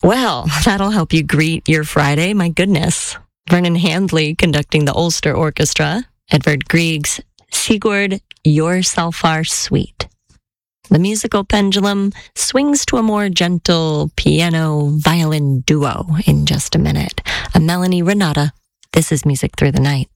Well, that'll help you greet your Friday. My goodness. Vernon Handley conducting the Ulster Orchestra. Edvard Grieg's Sigurd, Your Salfar Suite. The musical pendulum swings to a more gentle piano-violin duo in just a minute. I'm Melanie Renata. This is Music Through the Night.